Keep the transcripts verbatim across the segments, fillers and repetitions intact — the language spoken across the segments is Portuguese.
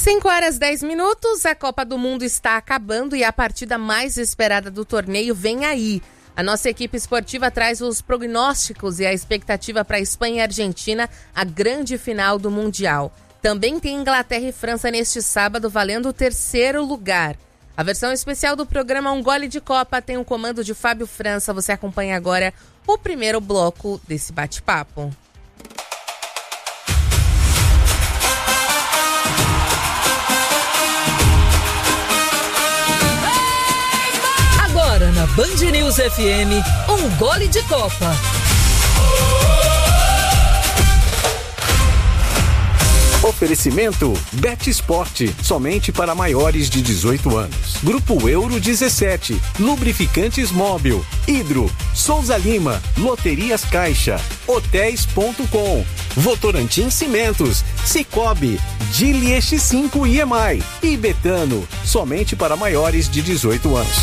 cinco horas e dez minutos, a Copa do Mundo está acabando e a partida mais esperada do torneio vem aí. A nossa equipe esportiva traz os prognósticos e a expectativa para a Espanha e Argentina, a grande final do Mundial. Também tem Inglaterra e França neste sábado, valendo o terceiro lugar. A versão especial do programa Um Gole de Copa tem o comando de Fábio França. Você acompanha agora o primeiro bloco desse bate-papo. Agora na Band News F M, Um Gole de Copa. Oferecimento Bet Esporte, somente para maiores de dezoito anos. Grupo Euro dezessete, Lubrificantes Móbil, Hidro, Souza Lima, Loterias Caixa, Hotéis ponto com, Votorantim Cimentos, Cicobi, Gili X cinco I E M I e Betano, somente para maiores de dezoito anos.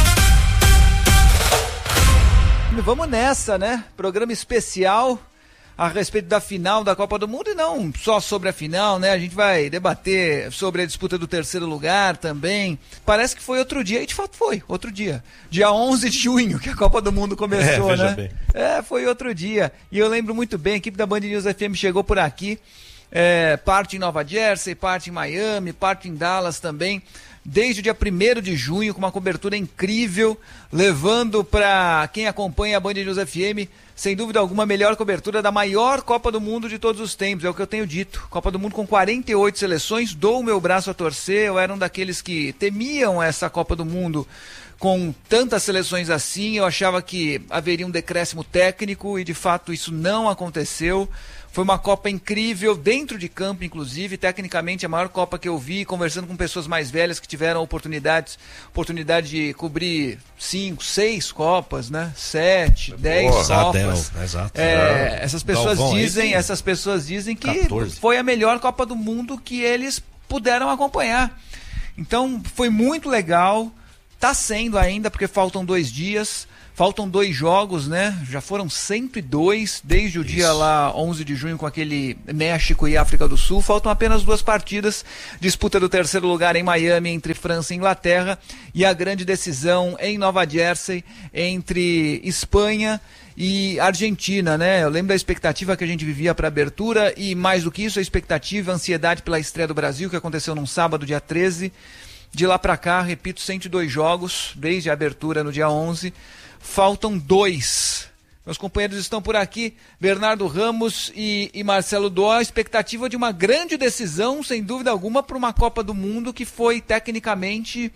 Vamos nessa, né? Programa especial a respeito da final da Copa do Mundo e não só sobre a final, né? A gente vai debater sobre a disputa do terceiro lugar também. Parece que foi outro dia, e de fato foi, outro dia. Dia onze de junho que a Copa do Mundo começou, é, né? Bem. É, foi outro dia. E eu lembro muito bem, a equipe da Band News F M chegou por aqui, é, parte em Nova Jersey, parte em Miami, parte em Dallas também, desde o dia primeiro de junho, com uma cobertura incrível, levando para quem acompanha a Band News F M, sem dúvida alguma, a melhor cobertura da maior Copa do Mundo de todos os tempos, é o que eu tenho dito. Copa do Mundo com quarenta e oito seleções, dou o meu braço a torcer, eu era um daqueles que temiam essa Copa do Mundo com tantas seleções assim, eu achava que haveria um decréscimo técnico e de fato isso não aconteceu. Foi uma Copa incrível, dentro de campo inclusive, tecnicamente a maior Copa que eu vi, conversando com pessoas mais velhas que tiveram oportunidades, oportunidade de cobrir cinco, seis Copas, né? Sete, dez Copas. Exato. É, essas pessoas Galvão, dizem, aí, essas pessoas dizem que quatorze. Foi a melhor Copa do Mundo que eles puderam acompanhar. Então foi muito legal, tá sendo ainda, porque faltam dois dias. Faltam dois jogos, né? Já foram cento e dois desde o Isso. dia lá onze de junho com aquele México e África do Sul. Faltam apenas duas partidas. Disputa do terceiro lugar em Miami entre França e Inglaterra e a grande decisão em Nova Jersey entre Espanha e Argentina, né? Eu lembro da expectativa que a gente vivia para a abertura e mais do que isso, a expectativa, a ansiedade pela estreia do Brasil, que aconteceu num sábado, dia treze. De lá para cá, repito, cento e dois jogos desde a abertura no dia onze. Faltam dois. Meus companheiros estão por aqui, Bernardo Ramos e, e Marcelo Dó. A expectativa de uma grande decisão, sem dúvida alguma, para uma Copa do Mundo que foi tecnicamente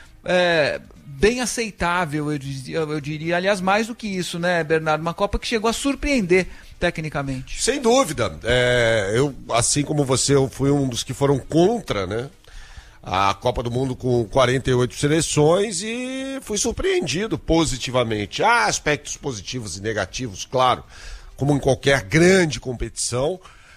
é, bem aceitável, eu, eu, eu diria. Aliás, mais do que isso, né, Bernardo? Uma Copa que chegou a surpreender tecnicamente. Sem dúvida. É, eu, assim como você, eu fui um dos que foram contra, né? A Copa do Mundo com quarenta e oito seleções e fui surpreendido positivamente. Há aspectos positivos e negativos, claro, como em qualquer grande competição.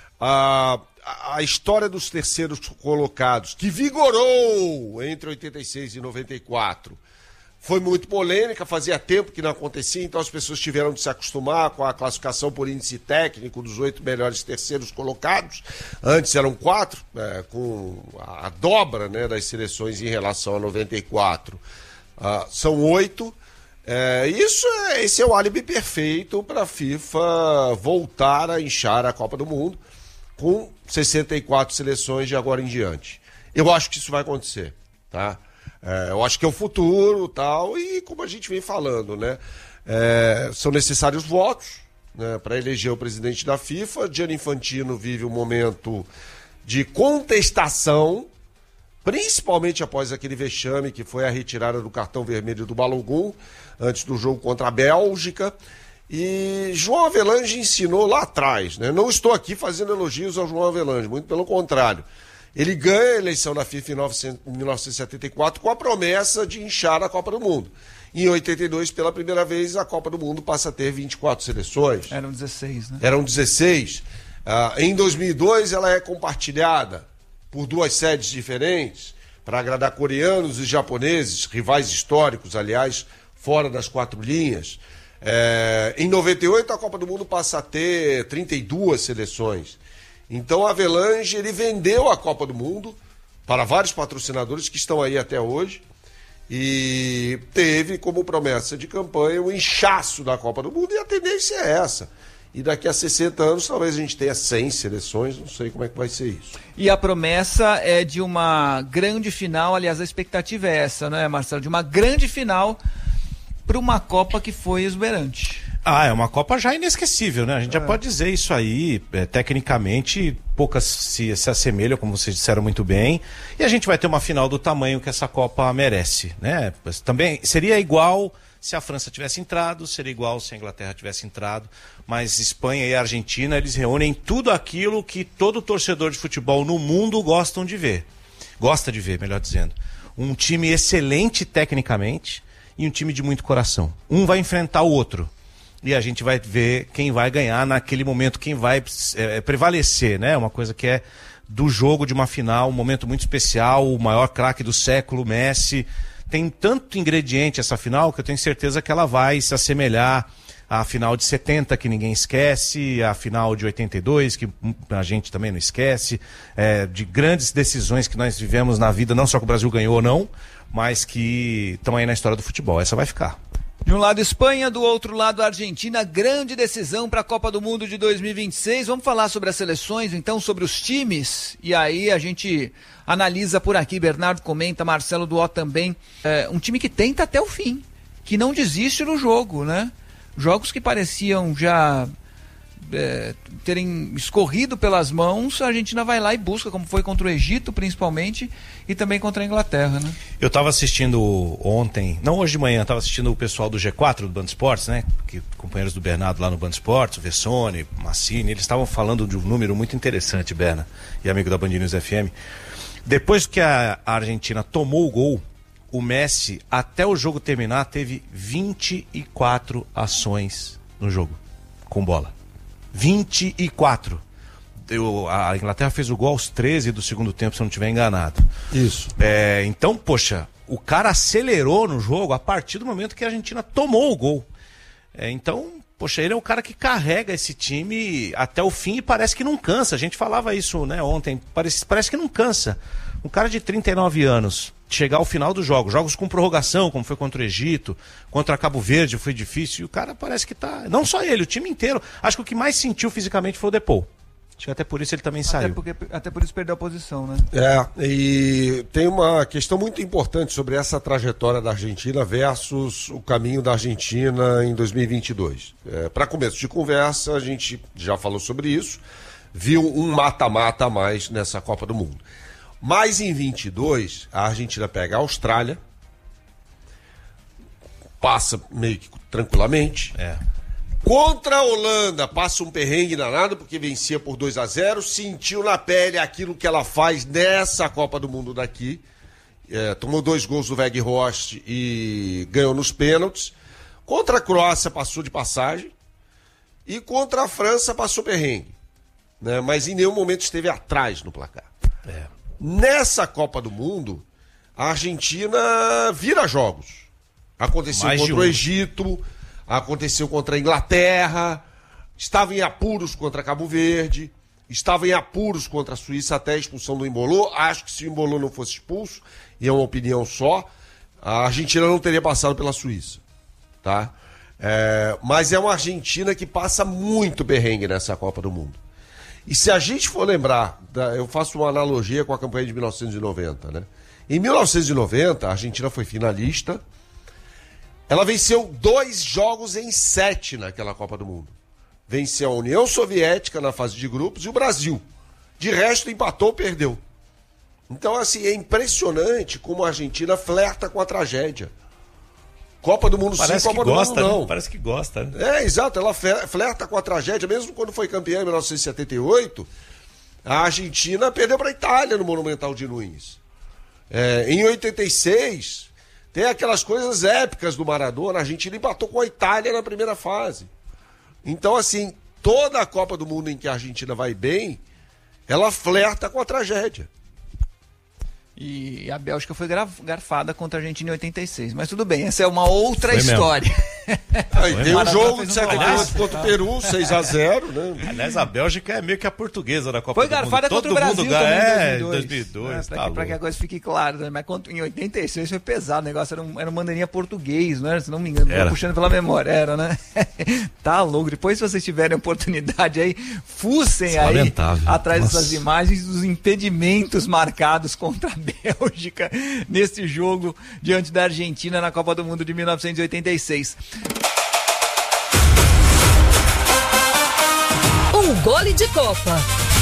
A, a história dos terceiros colocados, que vigorou entre oitenta e seis e noventa e quatro, foi muito polêmica, fazia tempo que não acontecia, então as pessoas tiveram de se acostumar com a classificação por índice técnico dos oito melhores terceiros colocados. Antes eram quatro, é, com a dobra, né, das seleções em relação a noventa e quatro. Ah, são oito. É, isso é, esse é o álibi perfeito para a FIFA voltar a inchar a Copa do Mundo com sessenta e quatro seleções de agora em diante. Eu acho que isso vai acontecer, tá? É, eu acho que é o futuro tal, e como a gente vem falando, né, é, são necessários votos, né, para eleger o presidente da FIFA. Gianni Infantino vive um momento de contestação, principalmente após aquele vexame que foi a retirada do cartão vermelho do Balogun antes do jogo contra a Bélgica. E João Avelange ensinou lá atrás, né? Não estou aqui fazendo elogios ao João Avelange, muito pelo contrário. Ele ganha a eleição da FIFA em mil novecentos e setenta e quatro com a promessa de inchar a Copa do Mundo. Em oitenta e dois, pela primeira vez, a Copa do Mundo passa a ter vinte e quatro seleções. Eram dezesseis, né? Eram dezesseis. Ah, em dois mil e dois, ela é compartilhada por duas sedes diferentes para agradar coreanos e japoneses, rivais históricos, aliás, fora das quatro linhas. É, em noventa e oito, a Copa do Mundo passa a ter trinta e duas seleções. Então, a Avelange, ele vendeu a Copa do Mundo para vários patrocinadores que estão aí até hoje, e teve como promessa de campanha o inchaço da Copa do Mundo, e a tendência é essa. E daqui a sessenta anos talvez a gente tenha cem seleções, não sei como é que vai ser isso. E a promessa é de uma grande final, aliás, a expectativa é essa, né, Marcelo? De uma grande final para uma Copa que foi exuberante. Ah, é uma Copa já inesquecível, né? A gente é. já pode dizer isso aí, é, tecnicamente, poucas se, se assemelham, como vocês disseram muito bem, e a gente vai ter uma final do tamanho que essa Copa merece, né? Também seria igual se a França tivesse entrado, seria igual se a Inglaterra tivesse entrado, mas Espanha e Argentina, eles reúnem tudo aquilo que todo torcedor de futebol no mundo gostam de ver. Gosta de ver, melhor dizendo. Um time excelente tecnicamente e um time de muito coração. Um vai enfrentar o outro. E a gente vai ver quem vai ganhar naquele momento, quem vai é, prevalecer, né? Uma coisa que é do jogo de uma final, um momento muito especial, o maior craque do século, Messi. Tem tanto ingrediente essa final que eu tenho certeza que ela vai se assemelhar à final de setenta, que ninguém esquece, à final de oitenta e dois, que a gente também não esquece, é, de grandes decisões que nós vivemos na vida, não só que o Brasil ganhou ou não, mas que estão aí na história do futebol. Essa vai ficar. De um lado Espanha, do outro lado Argentina, grande decisão para a Copa do Mundo de dois mil e vinte e seis. Vamos falar sobre as seleções, então, sobre os times, e aí a gente analisa por aqui, Bernardo comenta, Marcelo Duó também, é, um time que tenta até o fim, que não desiste no jogo, né? Jogos que pareciam já é, terem escorrido pelas mãos, a Argentina vai lá e busca, como foi contra o Egito, principalmente, e também contra a Inglaterra, né? Eu estava assistindo ontem, não hoje de manhã, estava assistindo o pessoal do G quatro, do Band Esportes, né? Que, companheiros do Bernardo lá no Band Esportes, o Vessone, Massini, eles estavam falando de um número muito interessante, Berna, e amigo da Band News F M. Depois que a Argentina tomou o gol, o Messi, até o jogo terminar, teve vinte e quatro ações no jogo, com bola. vinte e quatro. Eu, a Inglaterra fez o gol aos treze do segundo tempo, se eu não estiver enganado. Isso. É, então, poxa, o cara acelerou no jogo a partir do momento que a Argentina tomou o gol. É, então, poxa, ele é o cara que carrega esse time até o fim e parece que não cansa. A gente falava isso, né, ontem, parece, parece que não cansa. Um cara de trinta e nove anos, chegar ao final dos jogos, jogos com prorrogação, como foi contra o Egito, contra Cabo Verde foi difícil, e o cara parece que tá, não só ele, o time inteiro. Acho que o que mais sentiu fisicamente foi o Depou. Acho que até por isso ele também até saiu. Porque, até por isso perdeu a posição, né? É, e tem uma questão muito importante sobre essa trajetória da Argentina versus o caminho da Argentina em dois mil e vinte e dois. É, para começo de conversa, a gente já falou sobre isso, viu um mata-mata a mais nessa Copa do Mundo. Mas em vinte e dois, a Argentina pega a Austrália, passa meio que tranquilamente. É. Contra a Holanda, passa um perrengue danado, porque vencia por dois a zero, sentiu na pele aquilo que ela faz nessa Copa do Mundo daqui. É, tomou dois gols do Weghorst e ganhou nos pênaltis. Contra a Croácia passou de passagem. E contra a França passou perrengue. Né? Mas em nenhum momento esteve atrás no placar. É. Nessa Copa do Mundo, a Argentina vira jogos. Aconteceu Mais contra um. o Egito, aconteceu contra a Inglaterra, estava em apuros contra Cabo Verde, estava em apuros contra a Suíça até a expulsão do Embolô. Acho que se o Embolô não fosse expulso, e é uma opinião só, a Argentina não teria passado pela Suíça. Tá? É, mas é uma Argentina que passa muito perrengue nessa Copa do Mundo. E se a gente for lembrar, eu faço uma analogia com a campanha de mil novecentos e noventa, né? Em mil novecentos e noventa, a Argentina foi finalista. Ela venceu dois jogos em sete naquela Copa do Mundo. Venceu a União Soviética na fase de grupos e o Brasil. De resto, empatou ou perdeu. Então, assim, é impressionante como a Argentina flerta com a tragédia. Copa do Mundo Parece sim, Copa que do gosta, Mundo não. né? Parece que gosta, né? É, exato, ela flerta com a tragédia. Mesmo quando foi campeã em mil novecentos e setenta e oito, a Argentina perdeu para a Itália no Monumental de Nunes. É, em oitenta e seis, tem aquelas coisas épicas do Maradona, a Argentina empatou com a Itália na primeira fase. Então, assim, toda a Copa do Mundo em que a Argentina vai bem, ela flerta com a tragédia. E a Bélgica foi garfada contra a Argentina em oitenta e seis. Mas tudo bem, essa é uma outra foi história. Aí tem o jogo de um setenta e oito contra o Peru, seis a zero, né? Aliás, a Bélgica é meio que a portuguesa da Copa foi do Mundo. garfada Todo contra o Brasil mundo ganha, também em em dois mil e dois. É, tá pra, que, pra que a coisa fique clara, né? Mas em oitenta e seis foi pesado, o negócio era um, era um mandarinha português, não era? Se não me engano, tô puxando pela memória, era, né? Tá louco. Depois, se vocês tiverem oportunidade aí, fuçem aí atrás Nossa. dessas imagens dos impedimentos marcados contra a Bélgica neste jogo diante da Argentina na Copa do Mundo de mil novecentos e oitenta e seis. Um gole de Copa.